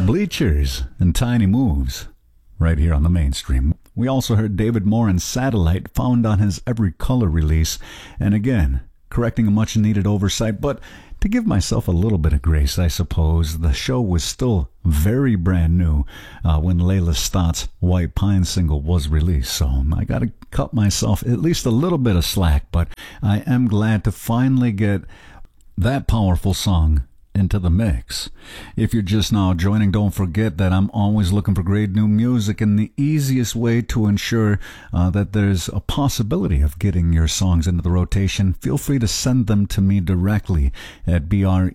Bleachers and Tiny Moves, right here on the Mainstream. We also heard David Moran's Satellite, found on his Every Color release, and again, correcting a much-needed oversight, but to give myself a little bit of grace, I suppose, the show was still very brand new when Layla Stott's White Pine single was released, so I got to cut myself at least a little bit of slack, but I am glad to finally get that powerful song into the mix. If you're just now joining, don't forget that I'm always looking for great new music, and the easiest way to ensure that there's a possibility of getting your songs into the rotation, feel free to send them to me directly at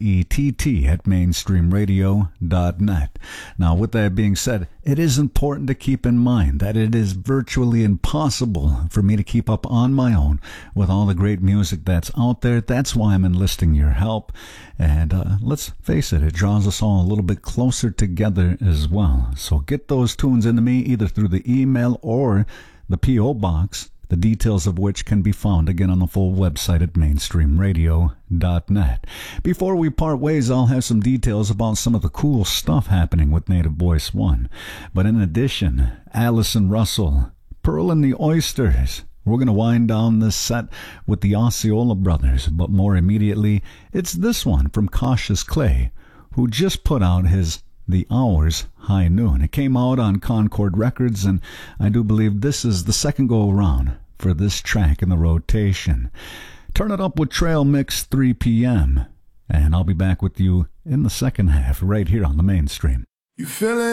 brett@mainstreamradio.net. Now, with that being said, it is important to keep in mind that it is virtually impossible for me to keep up on my own with all the great music that's out there. That's why I'm enlisting your help. And let's face it, it draws us all a little bit closer together as well. So get those tunes into me either through the email or the P.O. Box, the details of which can be found again on the full website at mainstreamradio.net. Before we part ways, I'll have some details about some of the cool stuff happening with Native Voice One. But in addition, Allison Russell, Pearl and the Oysters. We're going to wind down this set with the Osceola Brothers, but more immediately, it's this one from Cautious Clay, who just put out his The Hours High Noon. It came out on Concord Records, and I do believe this is the second go-around for this track in the rotation. Turn it up with Trail Mix 3 p.m., and I'll be back with you in the second half right here on the Mainstream. You feeling